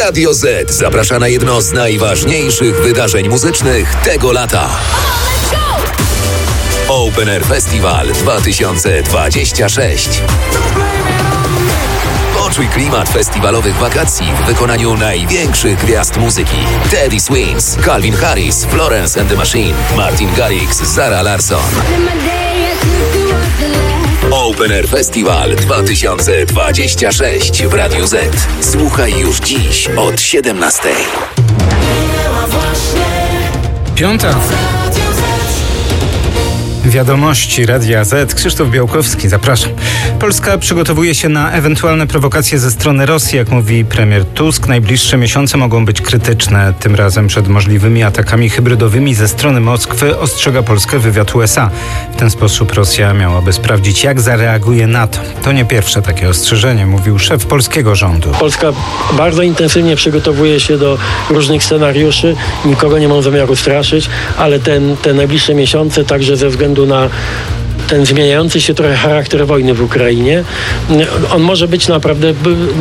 Radio Z zaprasza na jedno z najważniejszych wydarzeń muzycznych tego lata. Open Air Festival 2026. Poczuj klimat festiwalowych wakacji w wykonaniu największych gwiazd muzyki. Teddy Swims, Calvin Harris, Florence and the Machine, Martin Garrix, Zara Larsson. Open Air Festival 2026 w Radiu Z. Słuchaj już dziś od 17. Piąta. Wiadomości Radia Z. Krzysztof Białkowski, zapraszam. Polska przygotowuje się na ewentualne prowokacje ze strony Rosji, jak mówi premier Tusk. Najbliższe miesiące mogą być krytyczne. Tym razem przed możliwymi atakami hybrydowymi ze strony Moskwy ostrzega Polskę wywiad USA. W ten sposób Rosja miałaby sprawdzić, jak zareaguje NATO. To nie pierwsze takie ostrzeżenie, mówił szef polskiego rządu. Polska bardzo intensywnie przygotowuje się do różnych scenariuszy. Nikogo nie mam zamiaru straszyć, ale te najbliższe miesiące, także ze względu na ten zmieniający się trochę charakter wojny w Ukrainie, on może być naprawdę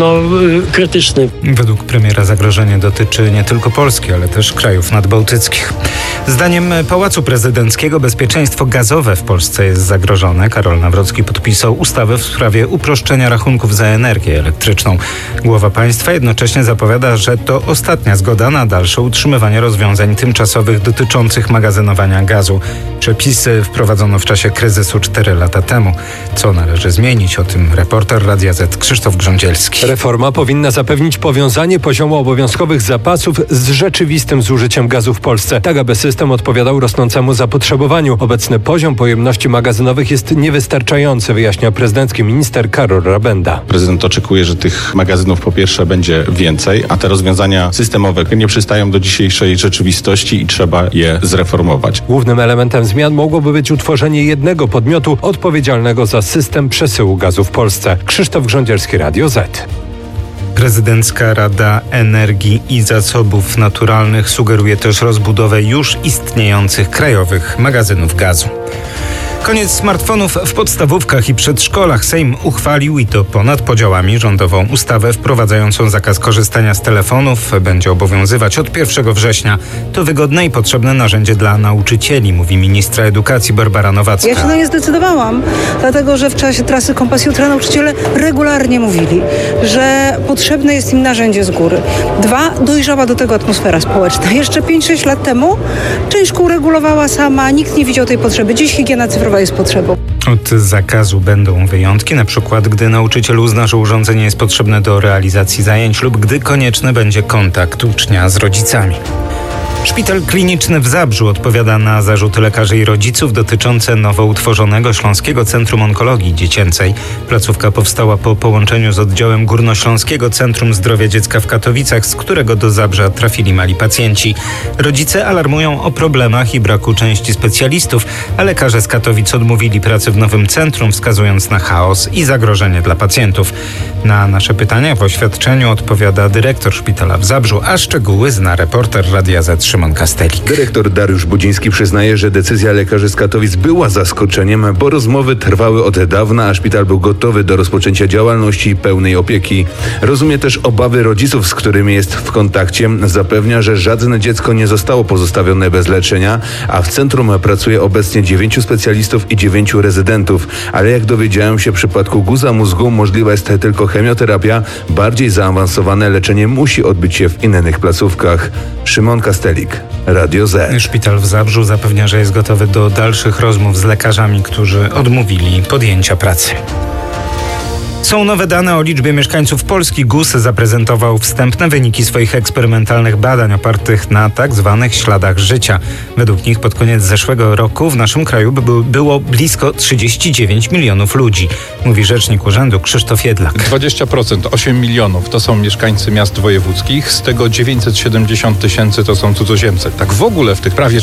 krytyczny. Według premiera zagrożenie dotyczy nie tylko Polski, ale też krajów nadbałtyckich. Zdaniem Pałacu Prezydenckiego bezpieczeństwo gazowe w Polsce jest zagrożone. Karol Nawrocki podpisał ustawę w sprawie uproszczenia rachunków za energię elektryczną. Głowa państwa jednocześnie zapowiada, że to ostatnia zgoda na dalsze utrzymywanie rozwiązań tymczasowych dotyczących magazynowania gazu. Przepisy wprowadzono w czasie kryzysu 4 lata temu. Co należy zmienić? O tym reporter Radia Z Krzysztof Grządzielski. Reforma powinna zapewnić powiązanie poziomu obowiązkowych zapasów z rzeczywistym zużyciem gazu w Polsce, tak aby system odpowiadał rosnącemu zapotrzebowaniu. Obecny poziom pojemności magazynowych jest niewystarczający, wyjaśnia prezydencki minister Karol Rabenda. Prezydent oczekuje, że tych magazynów po pierwsze będzie więcej, a te rozwiązania systemowe nie przystają do dzisiejszej rzeczywistości i trzeba je zreformować. Głównym elementem zmian mogłoby być utworzenie jednego podmiotu odpowiedzialnego za system przesyłu gazu w Polsce. Krzysztof Grządzielski, Radio Z. Prezydencka Rada Energii i Zasobów Naturalnych sugeruje też rozbudowę już istniejących krajowych magazynów gazu. Koniec smartfonów w podstawówkach i przedszkolach. Sejm uchwalił, i to ponad podziałami, rządową ustawę wprowadzającą zakaz korzystania z telefonów. Będzie obowiązywać od 1 września. To wygodne i potrzebne narzędzie dla nauczycieli, mówi ministra edukacji Barbara Nowacka. Ja się na nie zdecydowałam, dlatego że w czasie trasy Kompas Jutra nauczyciele regularnie mówili, że potrzebne jest im narzędzie z góry. 2, dojrzała do tego atmosfera społeczna. Jeszcze 5-6 lat temu część szkół regulowała sama, nikt nie widział tej potrzeby. Dziś higiena cyfrowa jest potrzebą. Od zakazu będą wyjątki, na przykład gdy nauczyciel uzna, że urządzenie jest potrzebne do realizacji zajęć lub gdy konieczny będzie kontakt ucznia z rodzicami. Szpital kliniczny w Zabrzu odpowiada na zarzuty lekarzy i rodziców dotyczące nowo utworzonego Śląskiego Centrum Onkologii Dziecięcej. Placówka powstała po połączeniu z oddziałem Górnośląskiego Centrum Zdrowia Dziecka w Katowicach, z którego do Zabrza trafili mali pacjenci. Rodzice alarmują o problemach i braku części specjalistów, a lekarze z Katowic odmówili pracy w nowym centrum, wskazując na chaos i zagrożenie dla pacjentów. Na nasze pytania w oświadczeniu odpowiada dyrektor szpitala w Zabrzu, a szczegóły zna reporter Radia Z Szymon Kastelik. Dyrektor Dariusz Budziński przyznaje, że decyzja lekarzy z Katowic była zaskoczeniem, bo rozmowy trwały od dawna, a szpital był gotowy do rozpoczęcia działalności i pełnej opieki. Rozumie też obawy rodziców, z którymi jest w kontakcie. Zapewnia, że żadne dziecko nie zostało pozostawione bez leczenia, a w centrum pracuje obecnie 9 specjalistów i 9 rezydentów. Ale jak dowiedziałem się, w przypadku guza mózgu możliwa jest tylko chemioterapia. Bardziej zaawansowane leczenie musi odbyć się w innych placówkach. Szymon Kastelik, Radio Z. Szpital w Zabrzu zapewnia, że jest gotowy do dalszych rozmów z lekarzami, którzy odmówili podjęcia pracy. Są nowe dane o liczbie mieszkańców Polski. GUS zaprezentował wstępne wyniki swoich eksperymentalnych badań opartych na tak zwanych śladach życia. Według nich pod koniec zeszłego roku w naszym kraju było blisko 39 milionów ludzi, mówi rzecznik urzędu Krzysztof Jedlak. 20%, 8 milionów to są mieszkańcy miast wojewódzkich, z tego 970 000 to są cudzoziemcy. Tak w ogóle w tych prawie